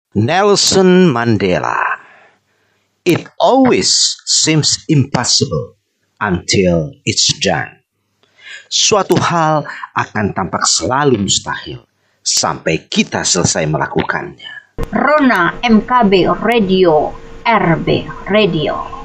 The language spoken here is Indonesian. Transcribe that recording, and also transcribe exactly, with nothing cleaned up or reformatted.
Nelson Mandela. It always seems impossible until it's done. Suatu hal akan tampak selalu mustahil sampai kita selesai melakukannya. Rona M K B Radio, R B Radio.